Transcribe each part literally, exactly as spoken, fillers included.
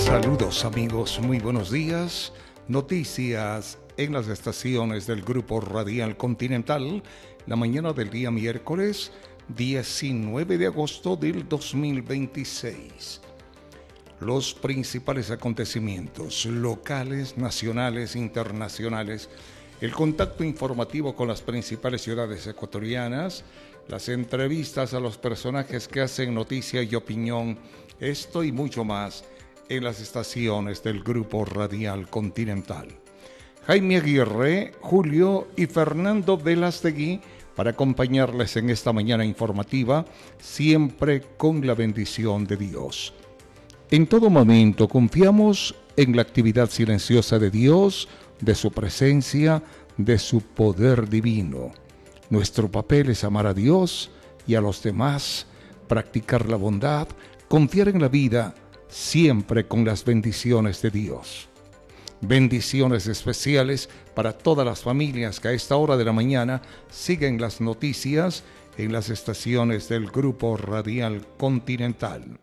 Saludos amigos, muy buenos días. Noticias en las estaciones del Grupo Radial Continental, la mañana del día miércoles diecinueve de agosto del dos mil veintiséis. Los principales acontecimientos locales, nacionales, internacionales, el contacto informativo con las principales ciudades ecuatorianas, las entrevistas a los personajes que hacen noticia y opinión, esto y mucho más en las estaciones del Grupo Radial Continental. Jaime Aguirre, Julio y Fernando Velastegui para acompañarles en esta mañana informativa, siempre con la bendición de Dios. En todo momento confiamos en la actividad silenciosa de Dios, de su presencia, de su poder divino. Nuestro papel es amar a Dios y a los demás, practicar la bondad, confiar en la vida, siempre con las bendiciones de Dios. Bendiciones especiales para todas las familias que a esta hora de la mañana siguen las noticias en las estaciones del Grupo Radial Continental.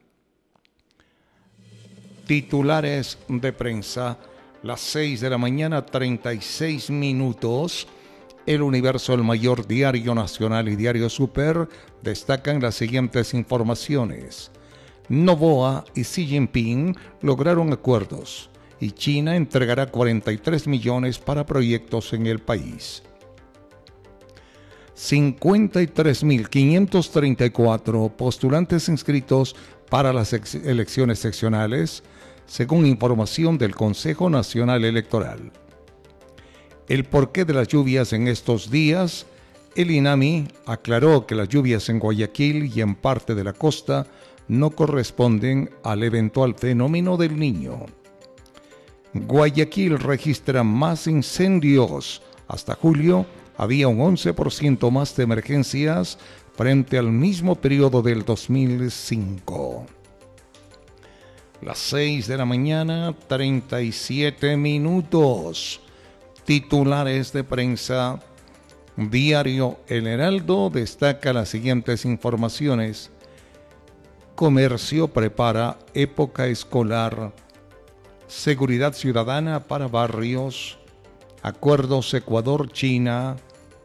Titulares de prensa, las seis de la mañana, treinta y seis minutos. El Universo, el mayor diario nacional y diario Super, destacan las siguientes informaciones. Noboa y Xi Jinping lograron acuerdos y China entregará cuarenta y tres millones para proyectos en el país. cincuenta y tres mil quinientos treinta y cuatro postulantes inscritos para las elecciones seccionales, según información del Consejo Nacional Electoral. El porqué de las lluvias en estos días, el INAMI aclaró que las lluvias en Guayaquil y en parte de la costa no corresponden al eventual fenómeno del Niño. Guayaquil registra más incendios. Hasta julio había un once por ciento más de emergencias frente al mismo periodo del dos mil cinco. Las seis de la mañana, treinta y siete minutos. Titulares de prensa. Diario El Heraldo destaca las siguientes informaciones. Comercio prepara época escolar. Seguridad ciudadana para barrios. Acuerdos Ecuador-China.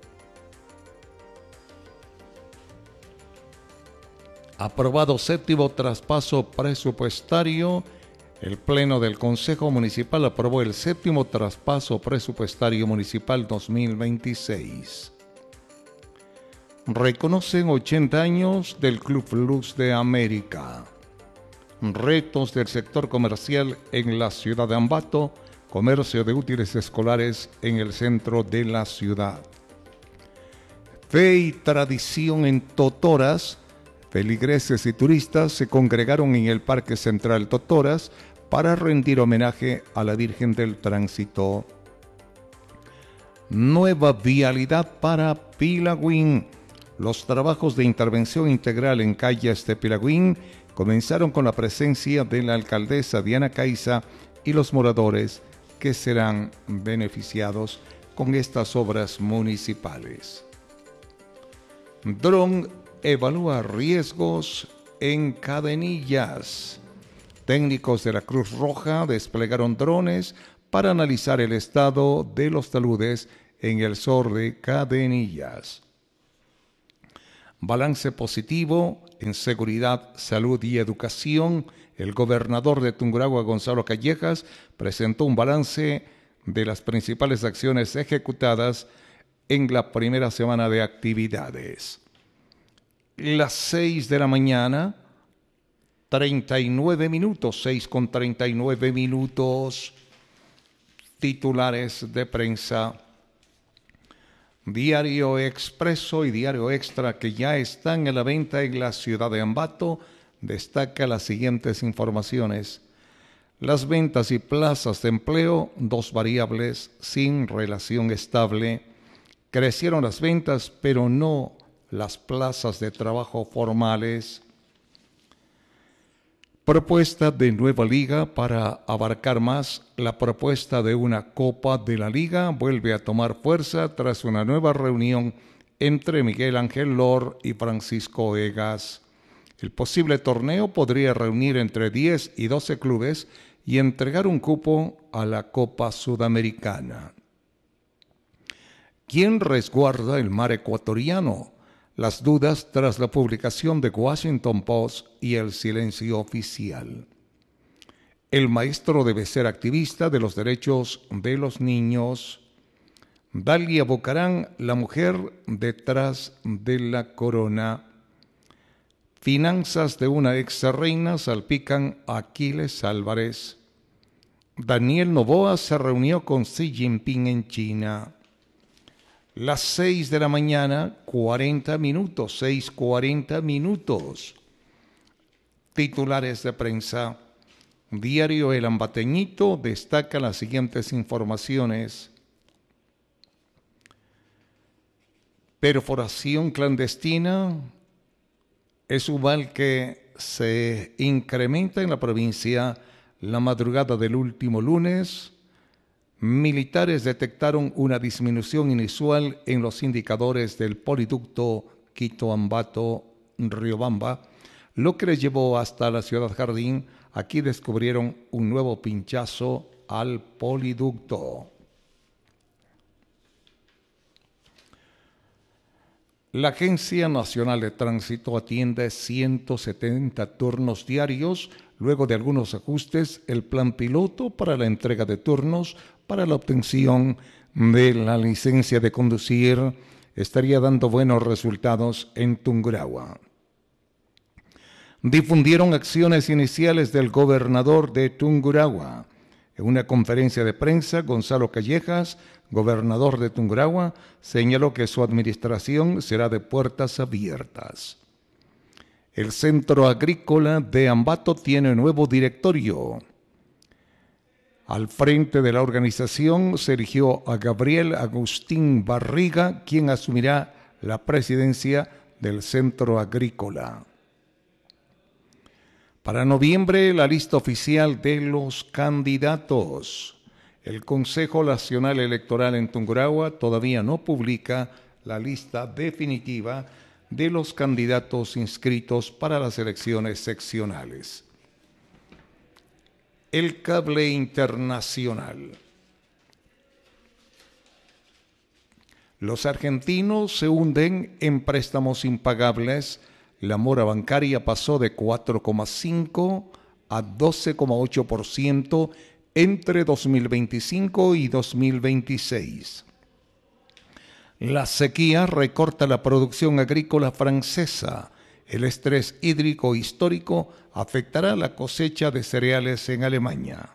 Aprobado séptimo traspaso presupuestario. El Pleno del Consejo Municipal aprobó el séptimo traspaso presupuestario municipal dos mil veintiséis. Reconocen ochenta años del Club Luz de América. Retos del sector comercial en la ciudad de Ambato. Comercio de útiles escolares en el centro de la ciudad. Fe y tradición en Totoras. Feligreses y turistas se congregaron en el Parque Central Totoras para rendir homenaje a la Virgen del Tránsito. Nueva vialidad para Pilagüín. Los trabajos de intervención integral en calles de Pilagüín comenzaron con la presencia de la alcaldesa Diana Caiza y los moradores que serán beneficiados con estas obras municipales. Dron evalúa riesgos en Cadenillas. Técnicos de la Cruz Roja desplegaron drones para analizar el estado de los taludes en el sur de Cadenillas. Balance positivo en seguridad, salud y educación. El gobernador de Tungurahua, Gonzalo Callejas, presentó un balance de las principales acciones ejecutadas en la primera semana de actividades. Las seis de la mañana, treinta y nueve minutos, seis con treinta y nueve minutos. Titulares de prensa. Diario Expreso y Diario Extra, que ya están en la venta en la ciudad de Ambato, destaca las siguientes informaciones. Las ventas y plazas de empleo, dos variables sin relación estable. Crecieron las ventas, pero no las plazas de trabajo formales. Propuesta de nueva liga para abarcar más. La propuesta de una Copa de la Liga vuelve a tomar fuerza tras una nueva reunión entre Miguel Ángel Lor y Francisco Egas. El posible torneo podría reunir entre diez y doce clubes y entregar un cupo a la Copa Sudamericana. ¿Quién resguarda el mar ecuatoriano? Las dudas tras la publicación de Washington Post y el silencio oficial. El maestro debe ser activista de los derechos de los niños. Dalia Bocarán, la mujer detrás de la corona. Finanzas de una ex reina salpican a Aquiles Álvarez. Daniel Noboa se reunió con Xi Jinping en China. Las seis de la mañana, cuarenta minutos, seis cuarenta minutos. Titulares de prensa. Diario El Ambateñito destaca las siguientes informaciones. Perforación clandestina es un mal que se incrementa en la provincia la madrugada del último lunes. Militares detectaron una disminución inusual en los indicadores del poliducto Quito-Ambato-Riobamba, lo que les llevó hasta la Ciudad Jardín. Aquí descubrieron un nuevo pinchazo al poliducto. La Agencia Nacional de Tránsito atiende ciento setenta turnos diarios. Luego de algunos ajustes, el plan piloto para la entrega de turnos para la obtención de la licencia de conducir estaría dando buenos resultados en Tungurahua. Difundieron acciones iniciales del gobernador de Tungurahua. En una conferencia de prensa, Gonzalo Callejas, gobernador de Tungurahua, señaló que su administración será de puertas abiertas. El Centro Agrícola de Ambato tiene nuevo directorio. Al frente de la organización se eligió a Gabriel Agustín Barriga, quien asumirá la presidencia del Centro Agrícola. Para noviembre, la lista oficial de los candidatos. El Consejo Nacional Electoral en Tungurahua todavía no publica la lista definitiva de los candidatos inscritos para las elecciones seccionales. El cable internacional. Los argentinos se hunden en préstamos impagables. La mora bancaria pasó de cuatro coma cinco a doce coma ocho por ciento entre dos mil veinticinco y dos mil veintiséis. La sequía recorta la producción agrícola francesa. El estrés hídrico histórico afectará la cosecha de cereales en Alemania.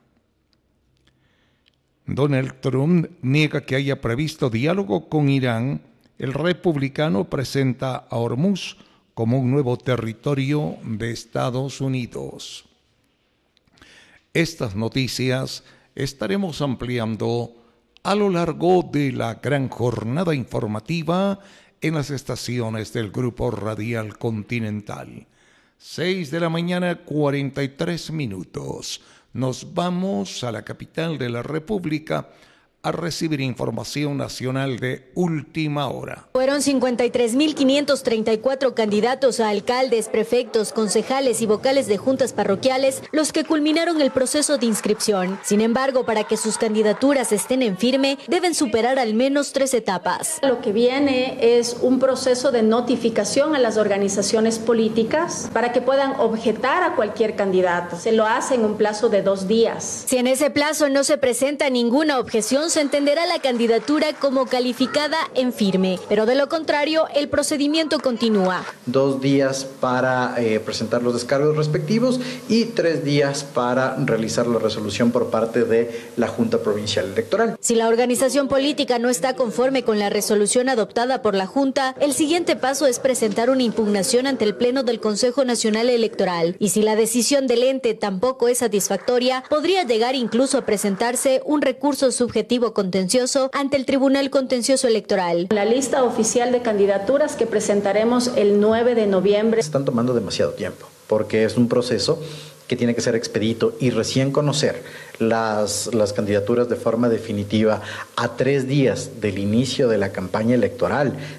Donald Trump niega que haya previsto diálogo con Irán. El republicano presenta a Hormuz como un nuevo territorio de Estados Unidos. Estas noticias estaremos ampliando a lo largo de la gran jornada informativa en las estaciones del Grupo Radial Continental. Seis de la mañana, cuarenta y tres minutos. Nos vamos a la capital de la República a recibir información nacional de última hora. Fueron cincuenta y tres mil quinientos treinta y cuatro candidatos a alcaldes, prefectos, concejales y vocales de juntas parroquiales los que culminaron el proceso de inscripción. Sin embargo, para que sus candidaturas estén en firme, deben superar al menos tres etapas. Lo que viene es un proceso de notificación a las organizaciones políticas para que puedan objetar a cualquier candidato. Se lo hace en un plazo de dos días. Si en ese plazo no se presenta ninguna objeción, se entenderá la candidatura como calificada en firme, pero de lo contrario, el procedimiento continúa. Dos días para eh, presentar los descargos respectivos y tres días para realizar la resolución por parte de la Junta Provincial Electoral. Si la organización política no está conforme con la resolución adoptada por la Junta, el siguiente paso es presentar una impugnación ante el Pleno del Consejo Nacional Electoral. Y si la decisión del ente tampoco es satisfactoria, podría llegar incluso a presentarse un recurso subjetivo contencioso ante el Tribunal Contencioso Electoral. La lista oficial de candidaturas que presentaremos el nueve de noviembre. Están tomando demasiado tiempo porque es un proceso que tiene que ser expedito y recién conocer las, las candidaturas de forma definitiva a tres días del inicio de la campaña electoral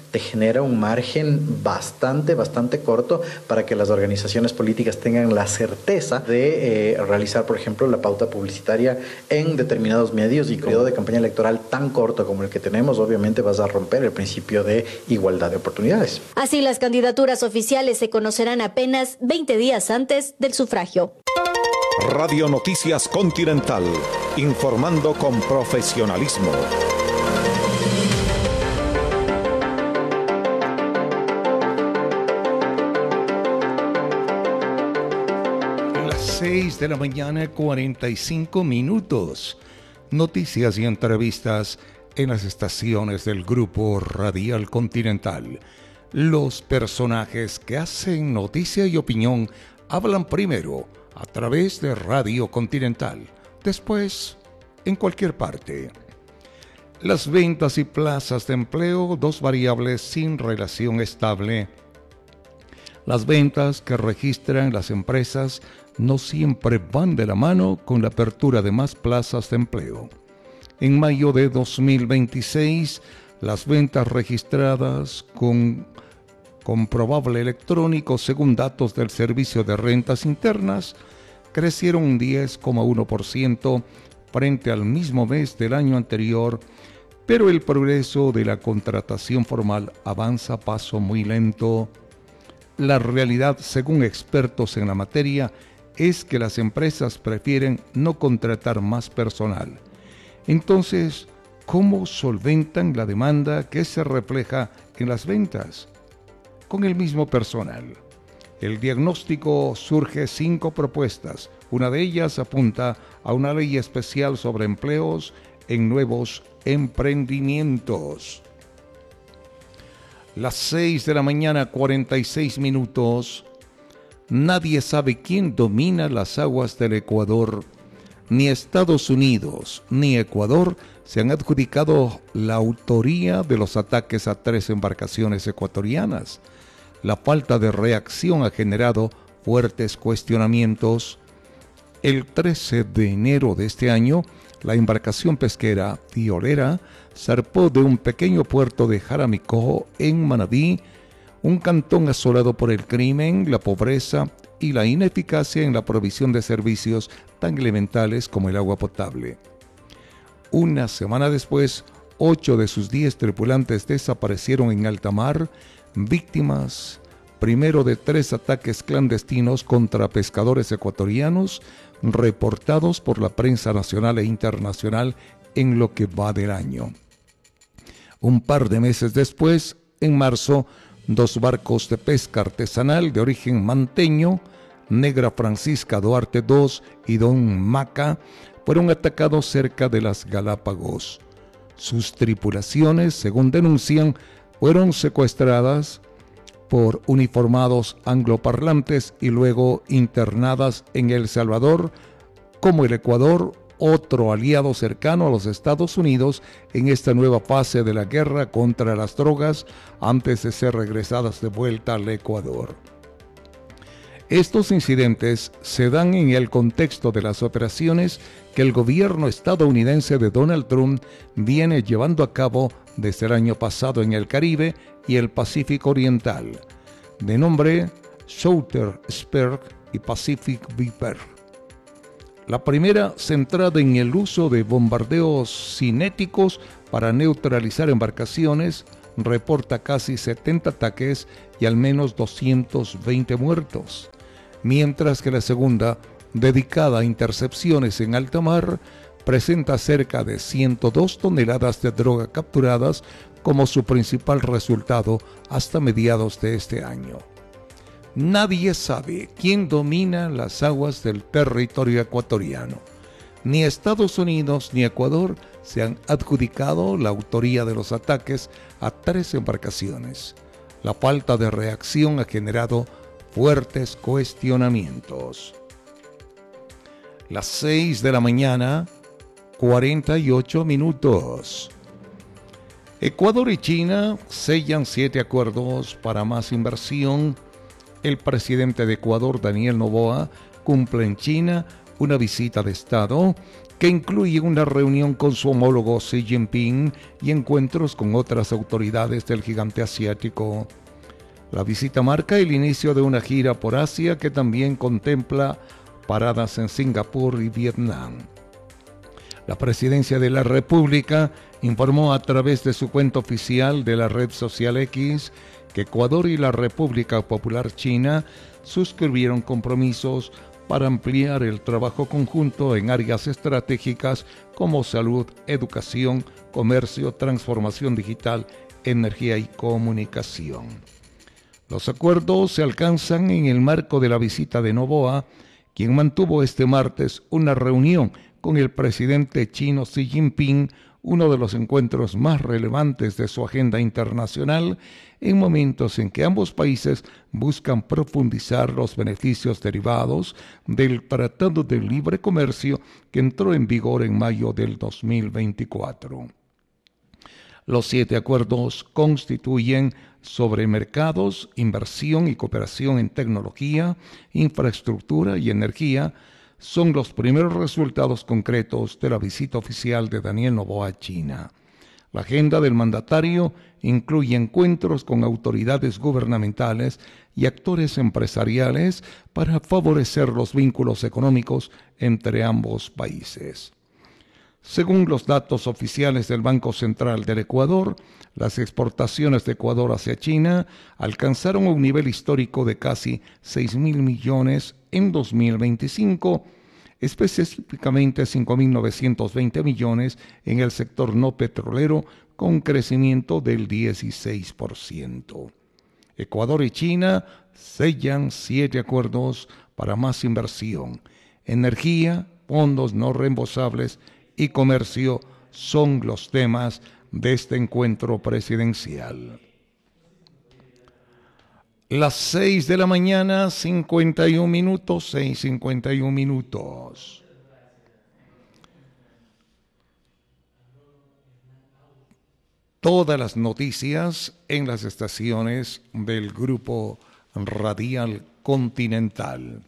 te genera un margen bastante, bastante corto para que las organizaciones políticas tengan la certeza de eh, realizar, por ejemplo, la pauta publicitaria en determinados medios, y un periodo de campaña electoral tan corto como el que tenemos, obviamente vas a romper el principio de igualdad de oportunidades. Así, las candidaturas oficiales se conocerán apenas veinte días antes del sufragio. Radio Noticias Continental, informando con profesionalismo. Las seis de la mañana, cuarenta y cinco minutos. Noticias y entrevistas en las estaciones del Grupo Radial Continental. Los personajes que hacen noticia y opinión hablan primero a través de Radio Continental, después en cualquier parte. Las ventas y plazas de empleo, dos variables sin relación estable. Las ventas que registran las empresas no siempre van de la mano con la apertura de más plazas de empleo. En mayo de dos mil veintiséis, las ventas registradas con comprobable electrónico, según datos del Servicio de Rentas Internas, crecieron un diez coma uno por ciento frente al mismo mes del año anterior, pero el progreso de la contratación formal avanza a paso muy lento. La realidad, según expertos en la materia, es que las empresas prefieren no contratar más personal. Entonces, ¿cómo solventan la demanda que se refleja en las ventas? Con el mismo personal. El diagnóstico surge cinco propuestas. Una de ellas apunta a una ley especial sobre empleos en nuevos emprendimientos. Las seis de la mañana, cuarenta y seis minutos. Nadie sabe quién domina las aguas del Ecuador. Ni Estados Unidos ni Ecuador se han adjudicado la autoría de los ataques a tres embarcaciones ecuatorianas. La falta de reacción ha generado fuertes cuestionamientos. El trece de enero de este año, la embarcación pesquera Tiolera zarpó de un pequeño puerto de Jaramicó, en Manabí, un cantón asolado por el crimen, la pobreza y la ineficacia en la provisión de servicios tan elementales como el agua potable. Una semana después, ocho de sus diez tripulantes desaparecieron en alta mar, víctimas primero de tres ataques clandestinos contra pescadores ecuatorianos reportados por la prensa nacional e internacional en lo que va del año. Un par de meses después, en marzo, dos barcos de pesca artesanal de origen manteño, Negra Francisca Duarte dos y Don Maca, fueron atacados cerca de las Galápagos. Sus tripulaciones, según denuncian, fueron secuestradas por uniformados angloparlantes y luego internadas en El Salvador, como el Ecuador, otro aliado cercano a los Estados Unidos en esta nueva fase de la guerra contra las drogas, antes de ser regresadas de vuelta al Ecuador. Estos incidentes se dan en el contexto de las operaciones que el gobierno estadounidense de Donald Trump viene llevando a cabo desde el año pasado en el Caribe y el Pacífico Oriental, de nombre Shooter Spear y Pacific Viper. La primera, centrada en el uso de bombardeos cinéticos para neutralizar embarcaciones, reporta casi setenta ataques y al menos doscientos veinte muertos, mientras que la segunda, dedicada a intercepciones en alta mar, presenta cerca de ciento dos toneladas de droga capturadas como su principal resultado hasta mediados de este año. Nadie sabe quién domina las aguas del territorio ecuatoriano. Ni Estados Unidos ni Ecuador se han adjudicado la autoría de los ataques a tres embarcaciones. La falta de reacción ha generado fuertes cuestionamientos. Las seis de la mañana, cuarenta y ocho minutos. Ecuador y China sellan siete acuerdos para más inversión. El presidente de Ecuador, Daniel Noboa, cumple en China una visita de Estado que incluye una reunión con su homólogo Xi Jinping y encuentros con otras autoridades del gigante asiático. La visita marca el inicio de una gira por Asia que también contempla paradas en Singapur y Vietnam. La Presidencia de la República informó a través de su cuenta oficial de la red social X que Ecuador y la República Popular China suscribieron compromisos para ampliar el trabajo conjunto en áreas estratégicas como salud, educación, comercio, transformación digital, energía y comunicación. Los acuerdos se alcanzan en el marco de la visita de Noboa, quien mantuvo este martes una reunión con el presidente chino Xi Jinping, uno de los encuentros más relevantes de su agenda internacional, en momentos en que ambos países buscan profundizar los beneficios derivados del Tratado de Libre Comercio que entró en vigor en mayo del dos mil veinticuatro. Los siete acuerdos constituyen sobre mercados, inversión y cooperación en tecnología, infraestructura y energía. Son los primeros resultados concretos de la visita oficial de Daniel Noboa a China. La agenda del mandatario incluye encuentros con autoridades gubernamentales y actores empresariales para favorecer los vínculos económicos entre ambos países. Según los datos oficiales del Banco Central del Ecuador, las exportaciones de Ecuador hacia China alcanzaron un nivel histórico de casi seis mil millones en dos mil veinticinco, específicamente cinco mil novecientos veinte millones en el sector no petrolero, con un crecimiento del dieciséis por ciento. Ecuador y China sellan siete acuerdos para más inversión. Energía, fondos no reembolsables y comercio son los temas de este encuentro presidencial. Las seis de la mañana, cincuenta y un minutos, seis cincuenta y un minutos. Todas las noticias en las estaciones del Grupo Radial Continental.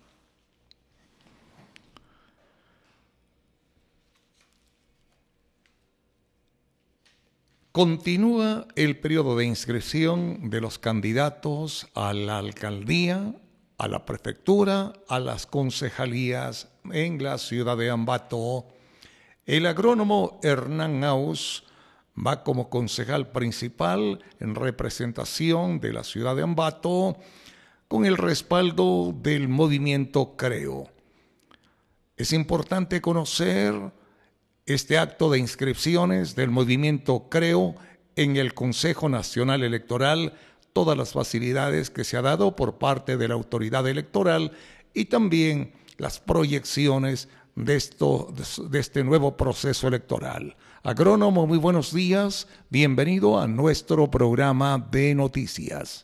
Continúa el periodo de inscripción de los candidatos a la alcaldía, a la prefectura, a las concejalías en la ciudad de Ambato. El agrónomo Hernán Aus va como concejal principal en representación de la ciudad de Ambato con el respaldo del movimiento Creo. Es importante conocer este acto de inscripciones del movimiento Creo en el Consejo Nacional Electoral, todas las facilidades que se ha dado por parte de la autoridad electoral y también las proyecciones de, esto, de este nuevo proceso electoral. Agrónomo, muy buenos días, bienvenido a nuestro programa de noticias.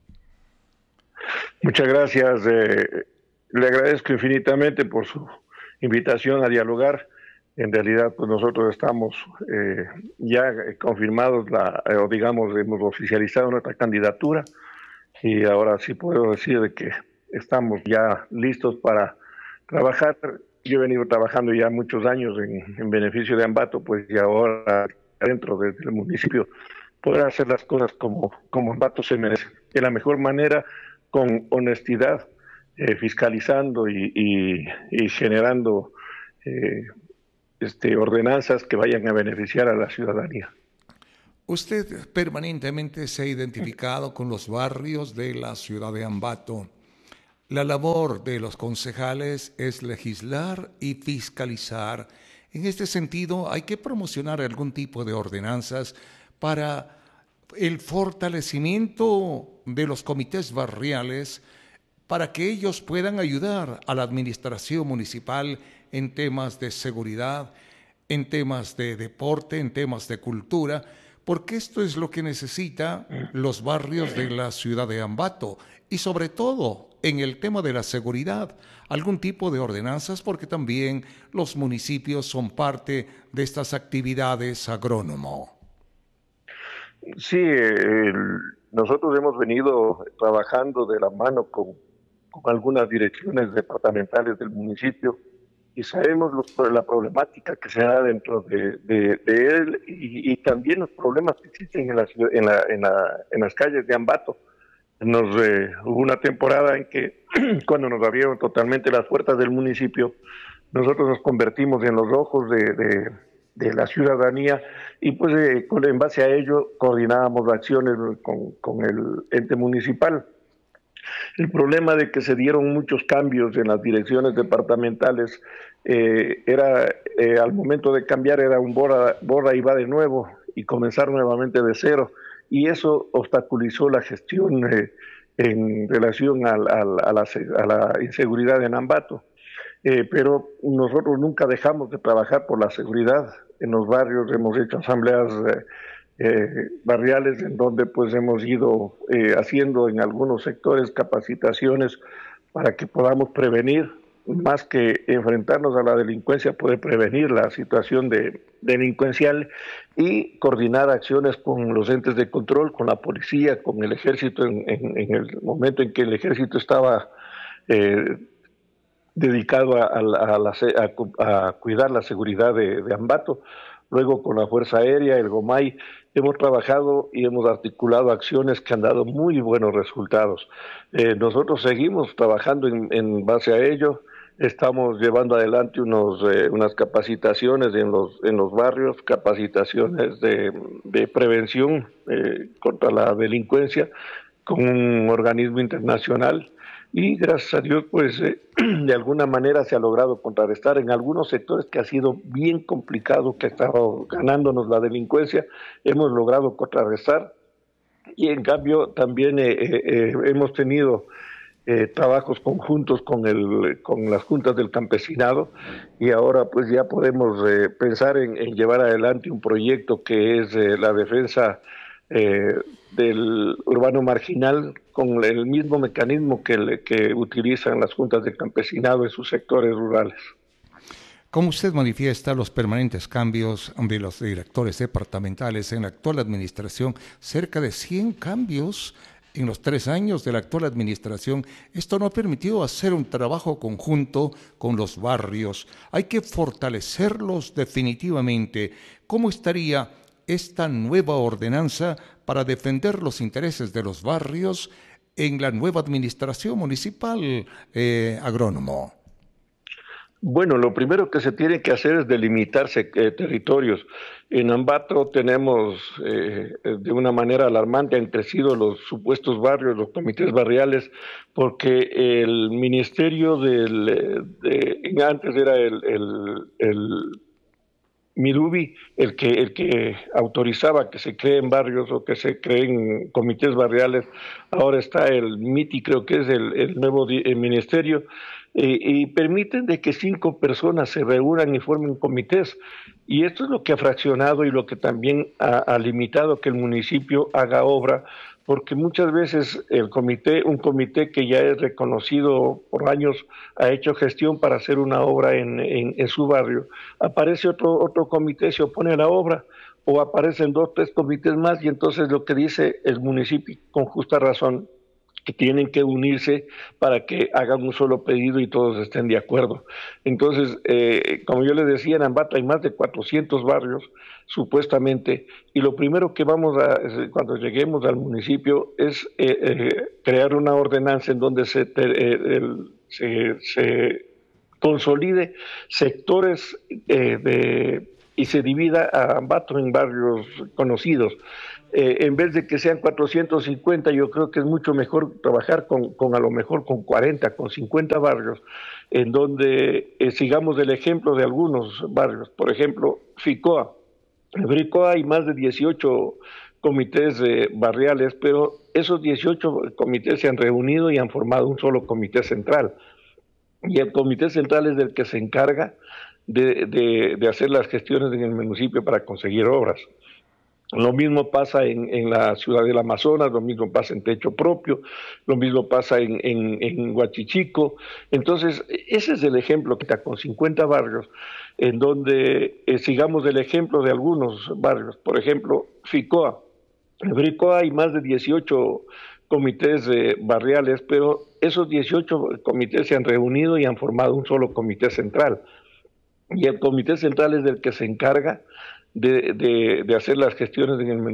Muchas gracias, eh, le agradezco infinitamente por su invitación a dialogar. En realidad, pues nosotros estamos eh, ya confirmados, la, eh, o digamos, hemos oficializado nuestra candidatura y ahora sí puedo decir de que estamos ya listos para trabajar. Yo he venido trabajando ya muchos años en, en beneficio de Ambato, pues y ahora dentro del municipio poder hacer las cosas como, como Ambato se merece, de la mejor manera, con honestidad, eh, fiscalizando y, y, y generando eh, este, ordenanzas que vayan a beneficiar a la ciudadanía. Usted permanentemente se ha identificado con los barrios de la ciudad de Ambato. La labor de los concejales es legislar y fiscalizar. En este sentido, hay que promocionar algún tipo de ordenanzas para el fortalecimiento de los comités barriales, para que ellos puedan ayudar a la administración municipal en temas de seguridad, en temas de deporte, en temas de cultura, porque esto es lo que necesitan los barrios de la ciudad de Ambato y sobre todo en el tema de la seguridad, algún tipo de ordenanzas, porque también los municipios son parte de estas actividades, agrónomo. Sí, el, nosotros hemos venido trabajando de la mano con, con algunas direcciones departamentales del municipio y sabemos los, la problemática que se da dentro de, de, de él y, y también los problemas que existen en, la, en, la, en, la, en las calles de Ambato. Nos, eh, hubo una temporada en que cuando nos abrieron totalmente las puertas del municipio, nosotros nos convertimos en los ojos de, de, de la ciudadanía y pues eh, con, en base a ello coordinábamos acciones con, con el ente municipal. El problema de que se dieron muchos cambios en las direcciones departamentales eh, era, eh, al momento de cambiar era un borra, borra y va de nuevo y comenzar nuevamente de cero, y eso obstaculizó la gestión eh, en relación a, a, a, la, a la inseguridad en Ambato. Eh, pero nosotros nunca dejamos de trabajar por la seguridad. En los barrios hemos hecho asambleas eh, Eh, barriales en donde pues hemos ido eh, haciendo en algunos sectores capacitaciones para que podamos prevenir, más que enfrentarnos a la delincuencia, poder prevenir la situación de, delincuencial y coordinar acciones con los entes de control, con la policía, con el ejército, en, en, en el momento en que el ejército estaba eh, dedicado a, a, a, la, a, a cuidar la seguridad de, de Ambato. Luego con la Fuerza Aérea, el GOMAI, hemos trabajado y hemos articulado acciones que han dado muy buenos resultados. Eh, nosotros seguimos trabajando en, en base a ello, estamos llevando adelante unos, eh, unas capacitaciones en los, en los barrios, capacitaciones de, de prevención eh, contra la delincuencia con un organismo internacional. Y gracias a Dios, pues eh, de alguna manera se ha logrado contrarrestar en algunos sectores que ha sido bien complicado, que ha estado ganándonos la delincuencia, hemos logrado contrarrestar. Y en cambio también eh, eh, hemos tenido eh, trabajos conjuntos con, el, con las juntas del campesinado, y ahora pues ya podemos eh, pensar en, en llevar adelante un proyecto que es eh, la defensa Eh, del urbano marginal, con el mismo mecanismo que, le, que utilizan las juntas de campesinado en sus sectores rurales. ¿Cómo usted manifiesta los permanentes cambios de los directores departamentales en la actual administración? Cerca de cien cambios en los tres años de la actual administración. Esto no ha permitido hacer un trabajo conjunto con los barrios. Hay que fortalecerlos definitivamente. ¿Cómo estaría esta nueva ordenanza para defender los intereses de los barrios en la nueva administración municipal, eh, agrónomo? Bueno, lo primero que se tiene que hacer es delimitarse eh, territorios. En Ambato tenemos, eh, de una manera alarmante, han crecido los supuestos barrios, los comités barriales, porque el ministerio del, de, antes era el, el, el Mirubi, el que, el que autorizaba que se creen barrios o que se creen comités barriales. Ahora está el MITI, creo que es el, el nuevo el ministerio, eh, y permiten de que cinco personas se reúnan y formen comités. Y esto es lo que ha fraccionado y lo que también ha, ha limitado que el municipio haga obra, porque muchas veces el comité, un comité que ya es reconocido por años, ha hecho gestión para hacer una obra en, en, en su barrio. Aparece otro, otro comité, se opone a la obra, o aparecen dos, tres comités más, y entonces lo que dice el municipio, con justa razón, que tienen que unirse para que hagan un solo pedido y todos estén de acuerdo. Entonces, eh, como yo les decía, en Ambato hay más de cuatrocientos barrios, supuestamente, y lo primero que vamos a, cuando lleguemos al municipio, es eh, eh, crear una ordenanza en donde se, eh, el, se, se consolide sectores eh, de, y se divida a Ambato en barrios conocidos. Eh, en vez de que sean cuatrocientos cincuenta, yo creo que es mucho mejor trabajar con, con a lo mejor con cuarenta, con cincuenta barrios, en donde eh, sigamos el ejemplo de algunos barrios. Por ejemplo, Ficoa. En Ficoa hay más de dieciocho comités eh, barriales, pero esos dieciocho comités se han reunido y han formado un solo comité central. Y el comité central es el que se encarga de, de, de hacer las gestiones en el municipio para conseguir obras. Lo mismo pasa en, en la ciudad del Amazonas, lo mismo pasa en Techo Propio, lo mismo pasa en, en, en Huachichico. Entonces, ese es el ejemplo que está con cincuenta barrios, en donde eh, sigamos el ejemplo de algunos barrios. Por ejemplo, Ficoa. En Ficoa hay más de dieciocho comités eh, barriales, pero esos dieciocho comités se han reunido y han formado un solo comité central. y el Comité Central es el que se encarga de, de, de hacer las gestiones en el